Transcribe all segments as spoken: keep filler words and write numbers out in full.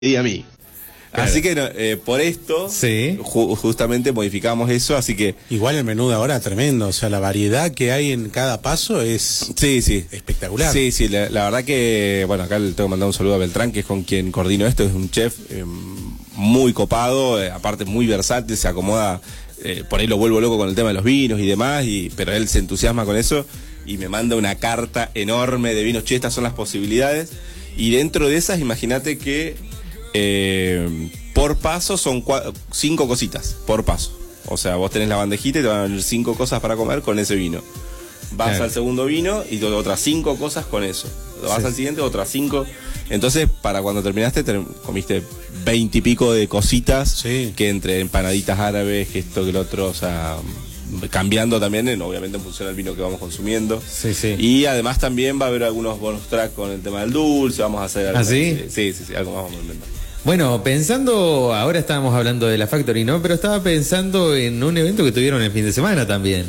y a mí. Claro. Así que eh, por esto sí. ju justamente modificamos eso, así que... Igual el menú de ahora tremendo, o sea, la variedad que hay en cada paso es sí, sí. espectacular. Sí, sí, la, la verdad que, bueno, acá le tengo que mandar un saludo a Beltrán, que es con quien coordino esto, es un chef eh, muy copado, eh, aparte muy versátil, se acomoda, eh, por ahí lo vuelvo loco con el tema de los vinos y demás, y, pero él se entusiasma con eso y me manda una carta enorme de vinos, che, estas son las posibilidades, y dentro de esas, imagínate que... Eh, por paso son cinco cositas por paso. O sea, vos tenés la bandejita y te van a venir cinco cosas para comer con ese vino. Vas claro. al segundo vino y otras cinco cosas con eso. Vas sí. al siguiente, otras cinco. Entonces, para cuando terminaste, te comiste veinte y pico de cositas sí. que entre empanaditas árabes, que esto, que lo otro, o sea, cambiando también, en, obviamente en función del vino que vamos consumiendo. Sí, sí. Y además también va a haber algunos bonus track con el tema del dulce, vamos a hacer algo. ¿Ah, sí? Sí, sí, sí, algo más vamos a inventar. Bueno, pensando, ahora estábamos hablando de la Factory, ¿no? Pero estaba pensando en un evento que tuvieron el fin de semana también.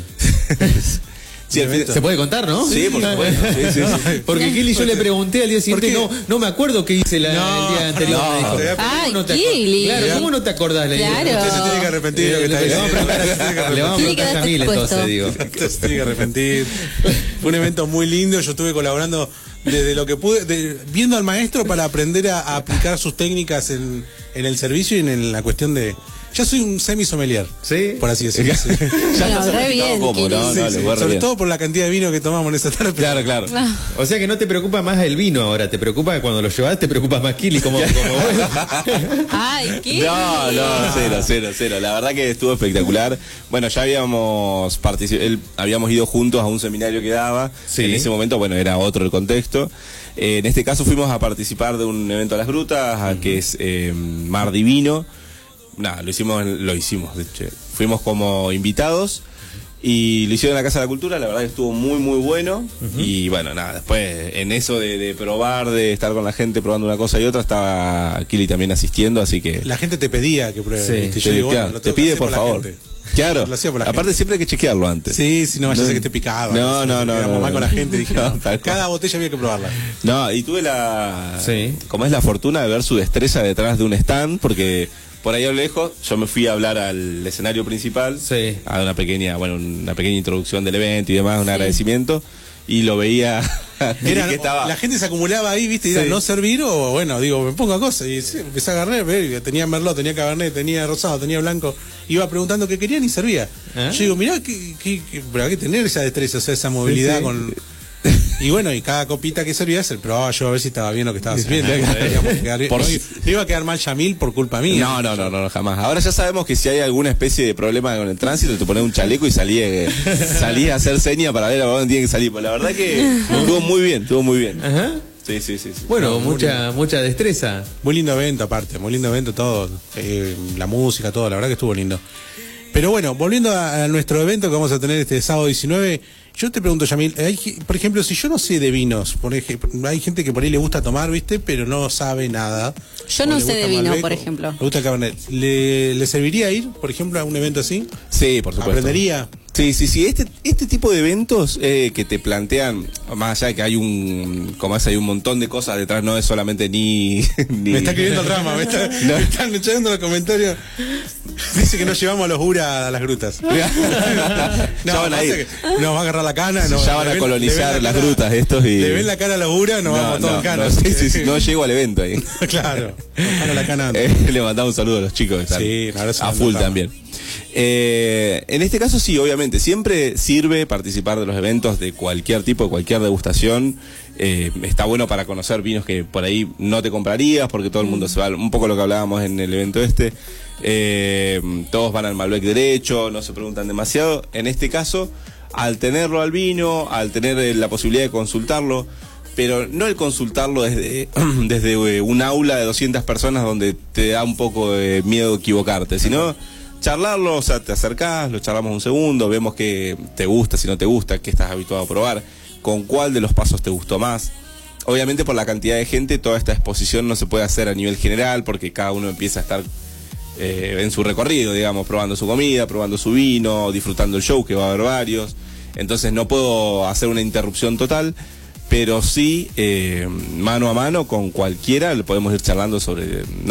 Sí, el ¿Se puede contar, no? Sí, por supuesto. Sí, sí, sí. Porque Kili, yo le pregunté al día siguiente, no, no me acuerdo qué hice la, no, el día anterior. No, me dijo, Ay, ¿cómo no te Kili. Claro, ¿cómo no te acordás? Le claro. Usted se tiene que arrepentir de lo que está diciendo. Le vamos a preguntar a Yamil, entonces, digo. Usted se tiene que arrepentir. Fue un evento muy lindo, yo estuve colaborando desde lo que pude, de, viendo al maestro para aprender a, a aplicar sus técnicas en, en el servicio y en, en la cuestión de... Ya soy un semi-sommelier, ¿sí? Por así decirlo. Sí. Ya no, no re bien, cómo, no, sí, no, sí. Sobre bien. todo por la cantidad de vino que tomamos en esa tarde. Claro, claro. No. O sea que no te preocupa más el vino ahora, te preocupa cuando lo llevas, te preocupa más Kili como, como vos. Ay, ¿qué? No, no, cero, cero, cero. La verdad que estuvo espectacular. Bueno, ya habíamos participado, habíamos ido juntos a un seminario que daba. Sí. En ese momento, bueno, era otro el contexto. Eh, en este caso fuimos a participar de un evento a las grutas, uh-huh. que es eh, Mar Divino. Nada, lo hicimos, lo hicimos, de hecho. Fuimos como invitados y lo hicieron en la Casa de la Cultura, la verdad que estuvo muy muy bueno. Uh-huh. Y bueno, nada, después en eso de, de probar, de estar con la gente probando una cosa y otra, estaba Kili también asistiendo, así que... La gente te pedía que pruebes. Sí, te, digo, claro, bueno, te pide por, por favor. Claro, por aparte gente. Siempre hay que chequearlo antes. Sí, si no vaya a ser que esté picado. No, no, no. no, no, no con la gente dije, no, no, cada botella había que probarla. No, y tuve la... Sí. Como es la fortuna de ver su destreza detrás de un stand, porque... Por ahí a lo lejos, yo me fui a hablar al escenario principal, sí. a una pequeña, bueno, una pequeña introducción del evento y demás, un sí. agradecimiento, y lo veía era, que estaba... La gente se acumulaba ahí, viste, y era sí. no servir o, bueno, digo, me pongo a cosas, y sí, empecé a agarrar, tenía Merlot, tenía Cabernet, tenía Rosado, tenía Blanco, iba preguntando qué querían y servía. ¿Eh? Yo digo, mirá, que, que, que, pero hay que tener esa destreza, o sea, esa movilidad sí, sí. con... Y bueno, y cada copita que servía se probaba yo a ver si estaba bien lo que estaba sirviendo. Por... No, no iba a quedar mal Yamil por culpa mía. No, no, no, no, jamás. Ahora ya sabemos que si hay alguna especie de problema con el tránsito, te pones un chaleco y salís, eh, salís a hacer seña para ver a dónde tiene que salir. Pues la verdad que estuvo muy bien, estuvo muy bien. Ajá. Sí, sí, sí, sí. Bueno, no, mucha mucha destreza. Muy lindo evento aparte, muy lindo evento todo. Eh, la música, todo, la verdad que estuvo lindo. Pero bueno, volviendo a, a nuestro evento que vamos a tener este sábado diecinueve, yo te pregunto, Yamil, hay, por ejemplo, si yo no sé de vinos, por ejemplo, hay gente que por ahí le gusta tomar, ¿viste? Pero no sabe nada. Yo no sé de vino, Malbec, por ejemplo. Le gusta el Cabernet. ¿Le, ¿Le serviría ir, por ejemplo, a un evento así? Sí, por supuesto. ¿Aprendería? Sí, sí, sí. Este, este tipo de eventos eh, que te plantean, más allá de que hay un, como es, hay un montón de cosas detrás, no es solamente ni... ni... Me está escribiendo el rama, me, está, no. me están echando los comentarios. Dice que nos llevamos a los Ura a las grutas. no, ya van a ir. Nos va a agarrar la cana. No, ya van a colonizar las cara, grutas estos y... Le ven la cara a los Ura, nos no, vamos no, todos en cana. No, sí, sí, sí, no llego al evento ahí. Claro. Nos la cana eh, le mandamos un saludo a los chicos que están sí, a full también. Eh, en este caso sí, obviamente, siempre sirve participar de los eventos de cualquier tipo, de cualquier degustación. Eh, está bueno para conocer vinos que por ahí no te comprarías, porque todo el mundo se va, un poco lo que hablábamos en el evento este. Eh, todos van al Malbec derecho, no se preguntan demasiado. En este caso, al tenerlo al vino, al tener la posibilidad de consultarlo, pero no el consultarlo desde, desde un aula de doscientas personas donde te da un poco de miedo equivocarte, sino charlarlo, o sea, te acercás, lo charlamos un segundo, vemos que te gusta, si no te gusta, qué estás habituado a probar, con cuál de los pasos te gustó más. Obviamente por la cantidad de gente, toda esta exposición no se puede hacer a nivel general, porque cada uno empieza a estar eh, en su recorrido, digamos, probando su comida, probando su vino, disfrutando el show, que va a haber varios. Entonces no puedo hacer una interrupción total, pero sí, eh, mano a mano con cualquiera, le podemos ir charlando sobre